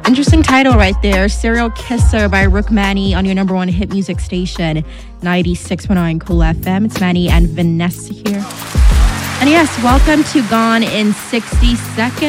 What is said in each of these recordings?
Interesting title right there. Serial Kisser by Rook Manny on your number one hit music station, 96.9 Cool FM. It's Manny and Vanessa here. And yes, welcome to Gone in 60 Seconds.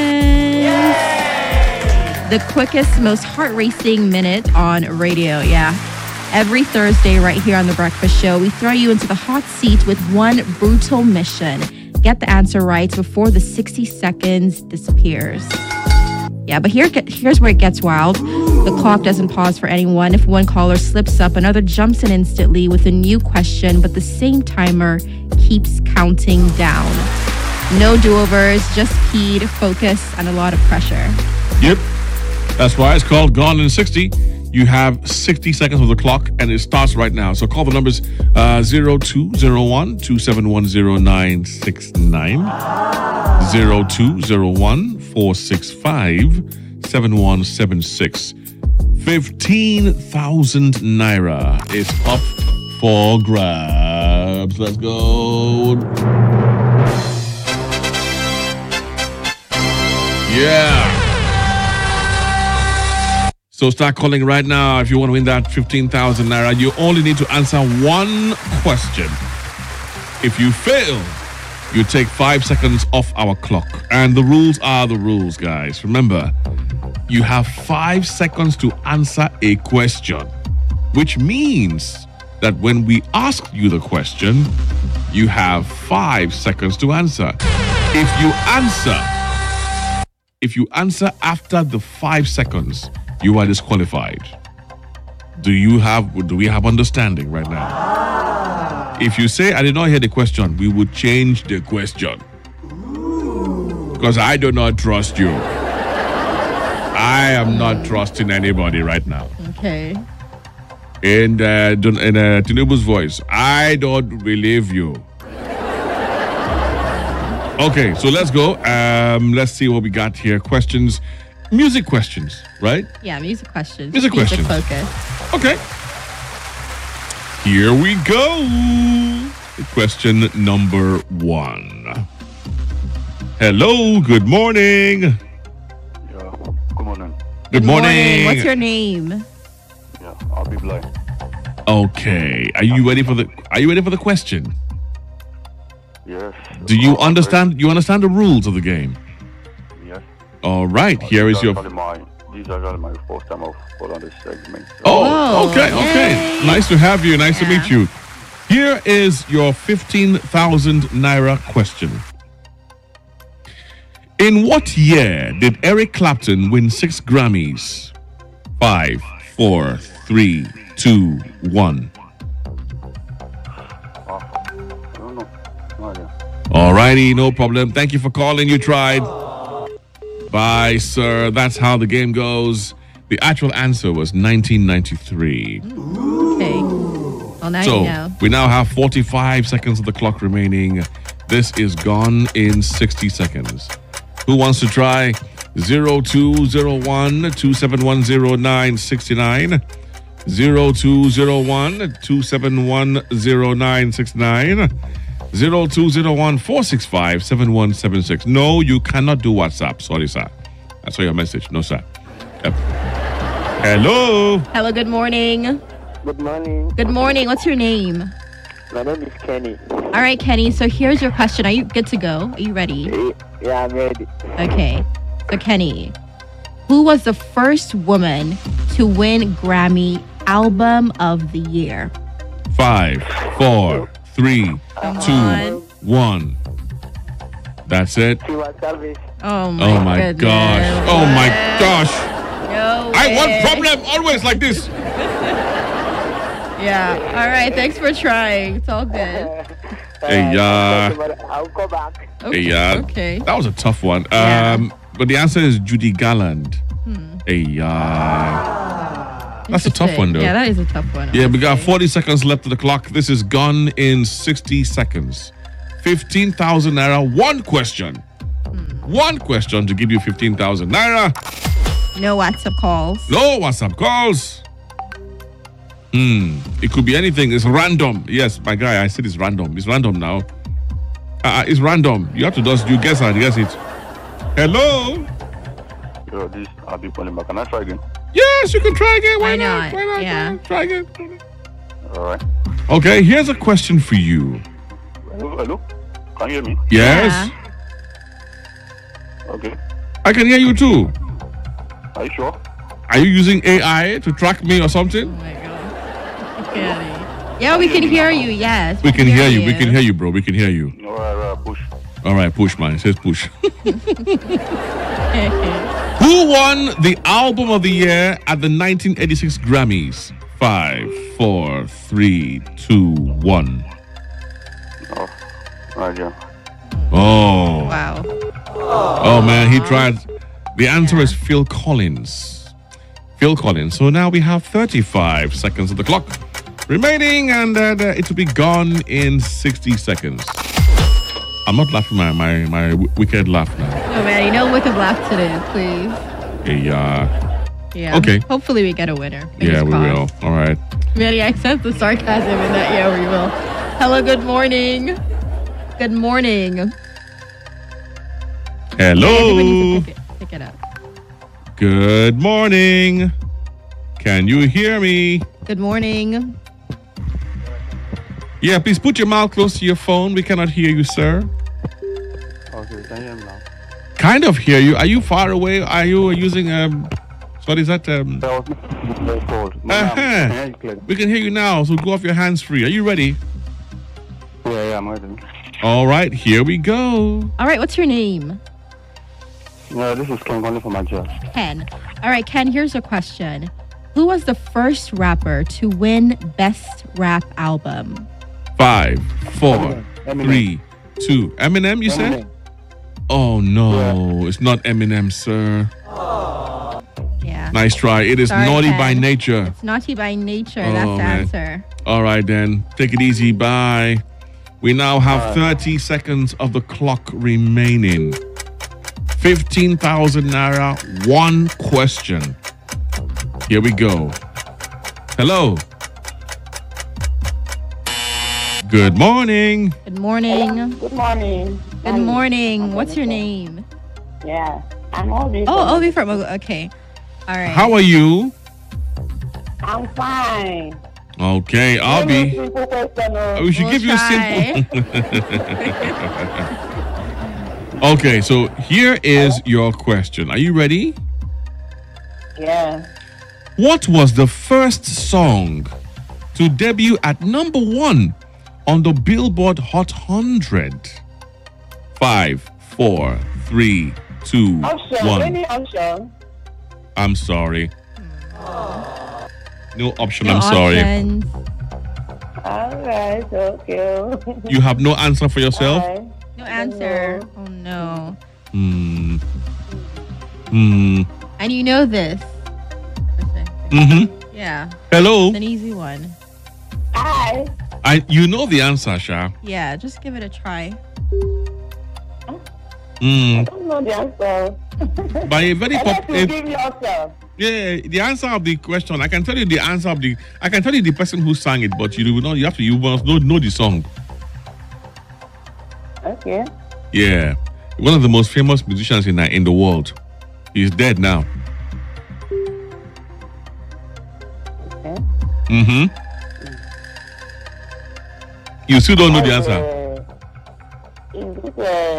Yay! The quickest, most heart-racing minute on radio, yeah. Every Thursday right here on The Breakfast Show, we throw you into the hot seat with one brutal mission. Get the answer right before the 60 seconds disappears. Yeah, but here's where it gets wild. The clock doesn't pause for anyone. If one caller slips up, another jumps in instantly with a new question, but the same timer keeps counting down. No do-overs, just speed, focus, and a lot of pressure. Yep. That's why it's called Gone in 60. You have 60 seconds of the clock, and it starts right now. So call the numbers 0201-271-0969, 0201-465-7176. 15,000 Naira is up for grabs. Let's go. Yeah. So start calling right now if you want to win that 15,000 Naira. You only need to answer one question. If you fail, you take 5 seconds off our clock. And the rules are the rules, guys. Remember, you have 5 seconds to answer a question, which means that when we ask you the question, you have 5 seconds to answer. If you answer after the 5 seconds, you are disqualified. Do we have understanding right now? If you say, I did not hear the question, we would change the question. Because I do not trust you. I am not trusting anybody right now. Okay. In Tinubu's voice, I don't believe you. Okay, so let's go. Let's see what we got here. Questions. Music questions, right? Yeah, music questions. Music questions. Focus. Okay. Here we go. Question number 1. Hello, good morning. Yeah, good morning. Good morning. What's your name? Yeah, I'll be blind. Okay. Are you ready for the question? Yes. Do you understand the rules of the game? Yes. All right. Here is your This is actually my first time of calling this segment. Oh, okay. Yay. Nice to have you. Nice to meet you. Here is your 15,000 Naira question. In what year did Eric Clapton win 6 Grammys? 5, 4, 3, 2, 1. I don't know. No idea. All righty, no problem. Thank you for calling. You tried. Bye, sir. That's how the game goes. The actual answer was 1993. Okay. Well, now So you know. we now have 45 seconds of the clock remaining. This is Gone in 60 seconds. Who wants to try? 0201-271-0969, 0201-271-0969, 0201-465-7176. No, you cannot do WhatsApp. Sorry, sir. I saw your message. No, sir. Yep. Hello. Hello, good morning. Good morning. Good morning. What's your name? My name is Kenny. All right, Kenny. So here's your question. Are you good to go? Are you ready? Yeah, I'm ready. Okay. So, Kenny, who was the first woman to win Grammy Album of the Year? 5, 4, 3, 2, on. 1. That's it. Tiwa Savage. Oh my, Oh my goodness. gosh. Oh my gosh. No I way. want problem always like this. Yeah. All right. Thanks for trying. It's all good. Hey, I'll go back. Okay. Okay. That was a tough one. Yeah. But the answer is Judy Garland. Hey, that's a tough one, though. Yeah, that is a tough one. Yeah, we got honestly. 40 seconds left of the clock. This is Gone in 60 seconds. 15,000 Naira. One question. One question to give you 15,000 Naira. No WhatsApp calls. No WhatsApp calls. It could be anything. It's random. Yes, my guy, I said it's random. It's random now. It's random. You have to just, you guess it. Hello? Yeah, this. I'll be calling back. Can I try again? Yes, you can try again. Why not? Why not? Yeah. Try again. All right. Okay, here's a question for you. Hello? Can you hear me? Yes, Okay. I can hear you too. Are you sure? Are you using AI to track me or Oh something? my God. Kenny. Yeah, we can hear you. Yes. We can hear you. We can hear you, bro. We can hear you. All right, push. All right, push, man. It says push. Who won the album of the year at the 1986 Grammys? 5, 4, 3, 2, 1. Oh, right, yeah. Oh. Wow. Oh, man. He tried. The answer is Phil Collins. Phil Collins. So now we have 35 seconds of the clock remaining, and it will be gone in 60 seconds. I'm not laughing my wicked laugh now. No, man. You know we can laugh today, please. Yeah. Yeah. Okay. Hopefully we get a winner. Yeah, Fingers we will. crossed. All right. Manny, I sense the sarcasm in that. Yeah, we will. Hello, good morning. Good morning. Hello. Everybody needs to pick it up. Good morning. Can you hear me? Good morning. Yeah, please put your mouth close to your phone. We cannot hear you, sir. Okay, can you hear me now? Kind of hear you. Are you far away? Are you using what is that? That was very cold. Uh-huh. Can I hear you clearly? We can hear you now. So go off your hands free. Are you ready? Yeah, I'm ready. All right, here we go. All right, what's your name? Yeah, this is Ken calling from Nigeria. Ken. All right, Ken, here's a question. Who was the first rapper to win Best Rap Album? 5, 4, Eminem. 3, 2. Eminem, you said? Eminem. Oh no, it's not Eminem, sir. Yeah. Nice try. It is Sorry, Naughty Ken. by Nature. It's Naughty by Nature. Oh, That's the man. answer. All right, then. Take it easy. Bye. We now have 30 seconds of the clock remaining. 15,000 naira, one question. Here we go. Hello. Good morning. Good morning. Good morning. Good morning. What's your name? Yeah, I'm Obi. Oh, Obi from okay. All right. How are you? I'm fine. Okay, I'll Very be. simple question, oh. We should We'll give you a try. simple. Okay, so here is your question. Are you ready? Yeah. What was the first song to debut at number 1 on the Billboard Hot 100? 5, 4, 3, 2, Option. 1. Any option? I'm sorry. No option, No I'm sorry. options. All right. Okay. You have no answer for yourself? Alright. No answer. Oh no. Hmm. Hmm. And you know this. Mm-hmm. Yeah. Hello? It's an easy one. Hi. You know the answer, Sha. Yeah, just give it a try. Mm. I don't know the answer. By a very Unless you give yourself. yeah, the answer of the question. I can tell you the answer of the. I can tell you the person who sang it, but you will not. You must know the song. Okay. Yeah, one of the most famous musicians in the world. He's dead now. Okay. Mm-hmm. You still don't know the answer. Is it,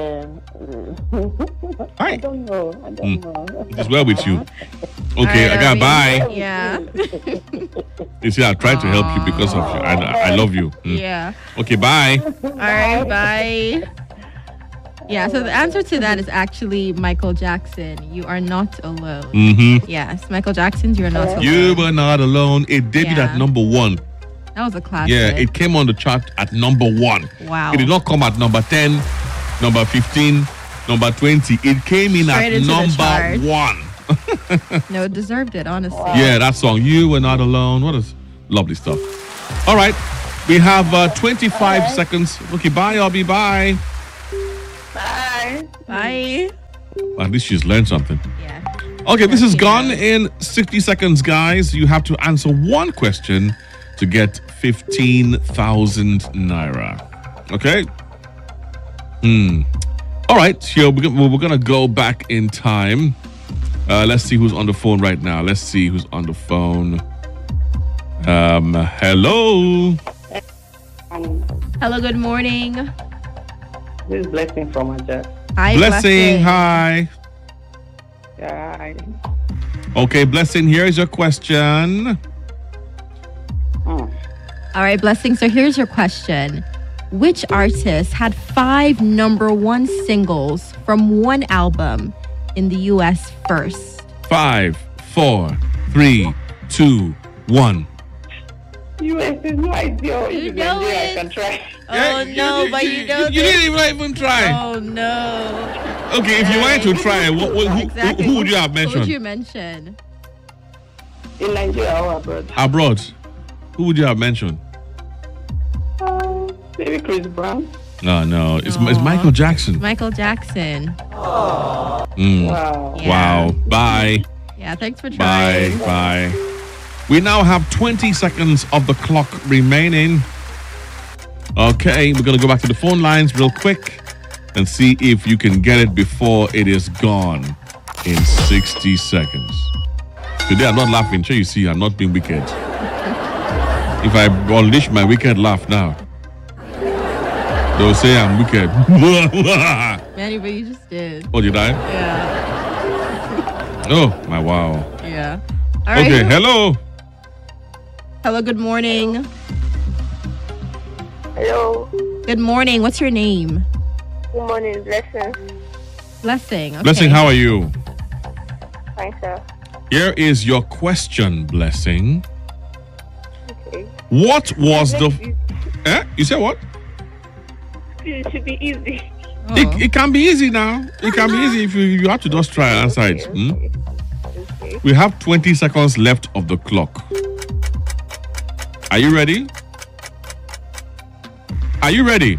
Hi. I don't know. I don't know. It is well with you. Okay, I gotta bye. Yeah. You see, I tried to help you because of you. I love you. Mm. Yeah. Okay, bye. All right, bye. Yeah, so the answer to that is actually Michael Jackson. You are not alone. Mm-hmm. Yes, Michael Jackson's You Are Not Alone. You were not alone. It debuted Yeah. at number 1. That was a classic. Yeah, it came on the chart at number 1. Wow. It did not come at number 10, number 15, number 20. It came in Straight at into the number chart. 1. No, it deserved it, honestly. Yeah, that song, You Were Not Alone. What is lovely stuff. All right, we have 25 seconds. Okay, bye, Obi, bye. Bye. Bye. At least she's learned something. Yeah. Okay, this is Yeah. gone in 60 seconds, guys. You have to answer one question to get 15,000 naira. Okay? All right, here we're going to go back in time. Let's see who's on the phone right now. Let's see who's on the phone. Hello. Hello, good morning. This is Blessing from Aja. Hi, Blessing, hi. Yeah. Okay, Blessing, here is your question. All right, Blessing. So here's your question. Which artist had 5 #1 singles from one album in the U.S. first? 5, 4, 3, 2, 1. US is no idea. You If know Nigeria, it. I can try. Oh, no, but you know You this. didn't even try. Oh, no. Okay, if you wanted to try, Exactly. who would you have Who would you mentioned? mention? In Nigeria or abroad. Abroad. Who would you have mentioned? Maybe Chris Brown. No. It's Aw. Michael Jackson. Michael Jackson. Wow. Yeah. Wow. Bye. Yeah, thanks for Bye. trying. Bye. We now have 20 seconds of the clock remaining. Okay, we're going to go back to the phone lines real quick and see if you can get it before it is gone in 60 seconds. Today, I'm not laughing. Sure, you see, I'm not being wicked. If I unleash my wicked laugh now, they'll say I'm wicked. Manny, but you just did. Oh, did I? Yeah. Oh, my wow. Yeah. All right. Okay, hello. Hello, good morning. Hello. Good morning. What's your name? Good morning, Blessing. Blessing. Okay. Blessing, how are you? Fine, sir. Here is your question, Blessing. Okay. What was the... You said what? It should be easy. Oh. It can be easy now. It can be easy if you have to just try and answer it. Okay. We have 20 seconds left of the clock. Are you ready? Are you ready?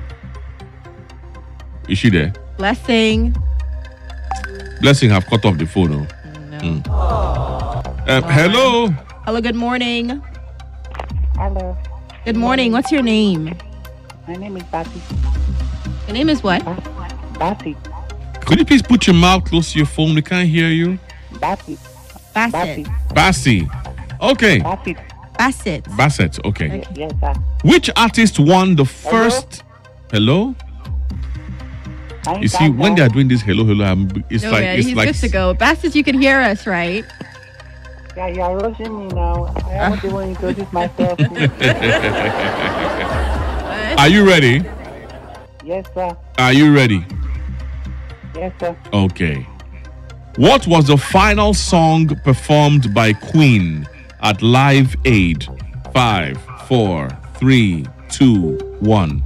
Is she there? Blessing. Blessing have cut off the phone. No. Hello. Hello, good morning. Hello. Good morning. What's your name? My name is Batty. Your name is what? Batty. Could you please put your mouth close to your phone? We can't hear you. Batty. Bassett. Bassi. Okay. Batty. Bassett. Bassett. Okay. Yes, sir. Which artist won the first? Hello? You see, when they are doing this hello, it's No, like man, it's he's like good to go. Bassett, you can hear us, right? Yeah, you are rushing me now. I haven't even introduced myself. Are you ready? Yes, sir. Are you ready? Yes, sir. Okay. What was the final song performed by Queen at Live Aid? 5, 4, 3, 2, 1.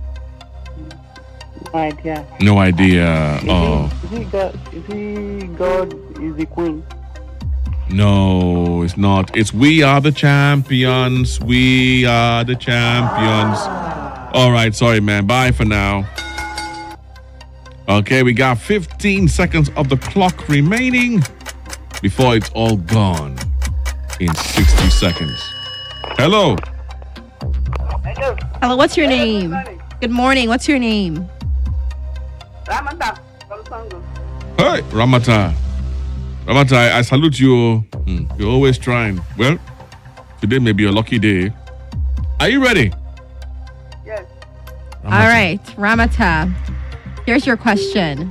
No idea. No idea. Oh, Is he God? Is he God? Is the Queen? no, it's not. It's We Are the Champions. We are the champions. All right, sorry, man. Bye for now. Okay, we got 15 seconds of the clock remaining before it's all gone in 60 seconds. Hello. Hello. Hello, what's your name? Good morning. What's your name? Ramata from Songo. Hey, Ramata. Ramata, I salute you. You're always trying. Well, today may be a lucky day. Are you ready? Yes. Ramata. All right, Ramata. Here's your question.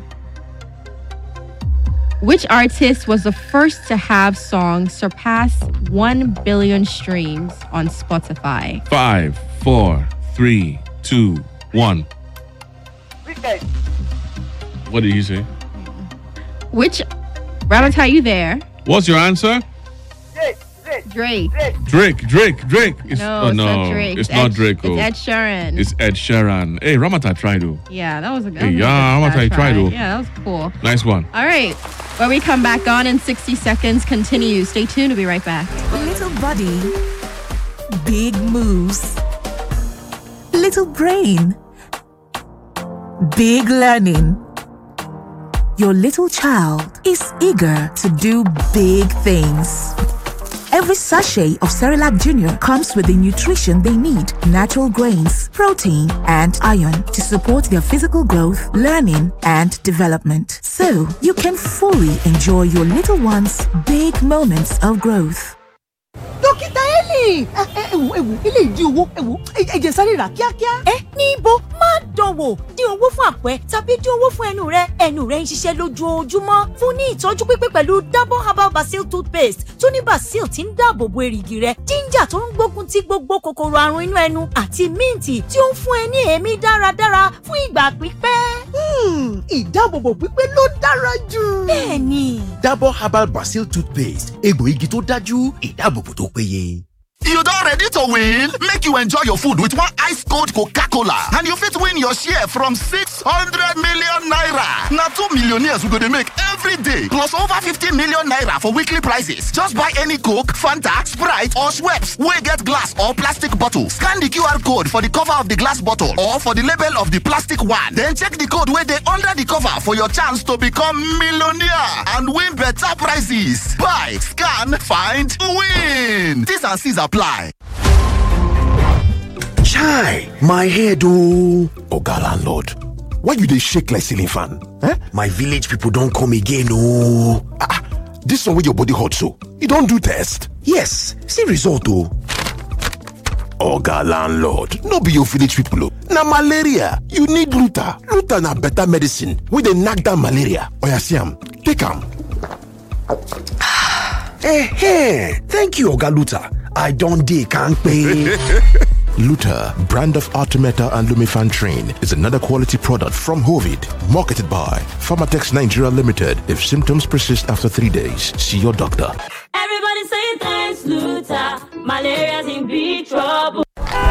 Which artist was the first to have songs surpass 1 billion streams on Spotify? 5, 4, 3, 2, 1. Wicked. What did he say? Which, Ramata, are you there? What's your answer? Drake. Drake. Drake. It's, No, it's not Drake. It's not Drake. It's Ed Sheeran. It's Ed Sheeran. Hey, Ramata, try to. Yeah, that was a good Hey, yeah, Ramata, try to. Yeah, that was cool. Nice one. All right. When we come back on in 60 seconds, continue. Stay tuned. We'll be right back. Little body, big moves. Little brain, big learning. Your little child is eager to do big things. Every sachet of Cerelac Junior comes with the nutrition they need, natural grains, protein, and iron to support their physical growth, learning, and development. So you can fully enjoy your little one's big moments of growth. Dókítà Eli! Ilé ìdí owó, ẹ̀jẹ̀ sáré rà kíákíá. Níbo? Má dánwò. Dín owó fún àpẹ́ tàbí dín owó fún ẹnu rẹ. Ẹnu rẹ ń ṣiṣẹ́ lójoojúmọ́. Fún ní ìtọ́jú pípé pẹ̀lú Double Herbal Basil Toothpaste tó ní basil tí ń dáàbò bo èrìgì rẹ. Ginger tó ń gbógun ti gbogbo kòkòrò àrùn inú ẹnu. Àti míǹtì tí ó ń fún ẹ ní èémí dáradára fún ìgbà pípẹ́. Ìdáàbòbò pípé ló dára jù. Bẹ́ẹ̀ni. Double Herbal Basil Toothpaste. Egbò igi tó dájú, ìdáàbòbò tó péye. You don ready to win? Make you enjoy your food with one ice cold Coca-Cola and you fit win your share from 600 million naira. Na 2 millionaires we go dey make every day plus over 50 million naira for weekly prizes. Just buy any Coke, Fanta, Sprite or Schweppes wey get glass or plastic bottle. Scan the QR code for the cover of the glass bottle or for the label of the plastic one. Then check the code wey dey under the cover for your chance to become millionaire and win better prizes. Buy, scan, find, win. T's and C's apply. Chai, my head oh. Oga landlord, why you dey shake like ceiling fan? My village people don come again oh. This one wey your body hot so, you don do test? Yes, see result oh. Oga landlord, no be your village people oh. Na malaria, you need Luta. Luta na better medicine wey dey knack down malaria. Oya see am, take am. Thank you Oga Luta. I don't can't pay. Luta, brand of Artemeta and Lumefantrine, is another quality product from Hovid, marketed by Pharmatex Nigeria Limited. If symptoms persist after 3 days, see your doctor. Everybody say thanks, Luta. Malaria's in big trouble.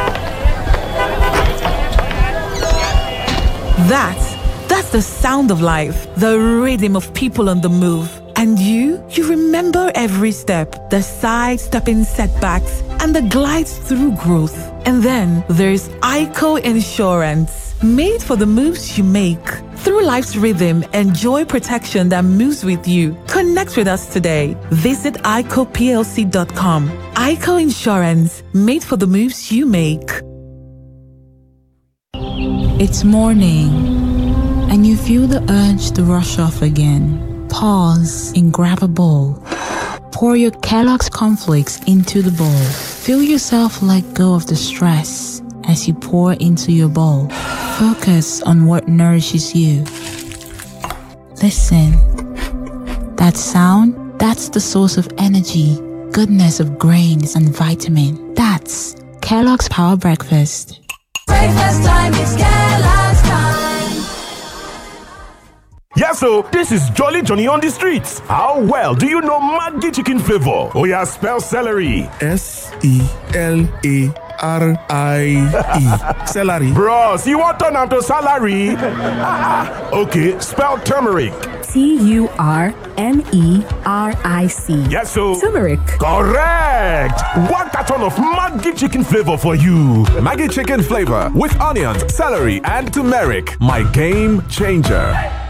That's the sound of life, the rhythm of people on the move. And you remember every step, the sidestepping setbacks, and the glides through growth. And then there's ICO Insurance, made for the moves you make. Through life's rhythm, enjoy protection that moves with you. Connect with us today. Visit ICOPLC.com. ICO Insurance, made for the moves you make. It's morning, and you feel the urge to rush off again. Pause and grab a bowl. Pour your Kellogg's cornflakes into the bowl. Feel yourself let go of the stress as you pour into your bowl. Focus on what nourishes you. Listen. That sound, that's the source of energy, goodness of grains and vitamin. That's Kellogg's Power Breakfast. Breakfast time is Kellogg's time. Yes, so this is Jolly Johnny on the streets. How well do you know Maggi chicken flavor? Oh yeah, spell celery. S-E-L-A-R-I-E. Celery. Bros, you want turn to salary? Okay, spell turmeric. Turmeric. Yes, so turmeric. Correct. 1 carton of Maggi chicken flavor for you. Maggi chicken flavor with onions, celery, and turmeric. My game changer.